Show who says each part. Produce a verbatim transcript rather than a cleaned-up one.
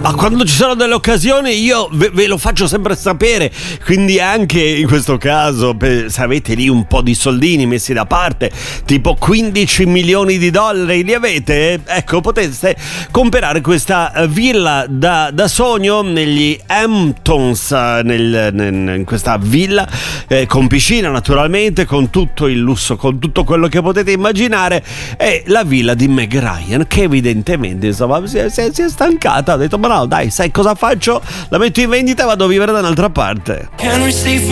Speaker 1: Ma quando ci sono delle occasioni io ve, ve lo faccio sempre sapere, quindi anche in questo caso per, se avete lì un po' di soldini messi da parte, tipo quindici milioni di dollari li avete, ecco, potete comprare questa villa da, da sogno negli Hamptons, nel, nel, in questa villa eh, con piscina naturalmente, con tutto il lusso, con tutto quello che potete immaginare. È la villa di Meg Ryan, che evidentemente insomma si è, si è, si è stancata, ha detto ma no dai, sai cosa faccio? La metto in vendita e vado a vivere da un'altra parte.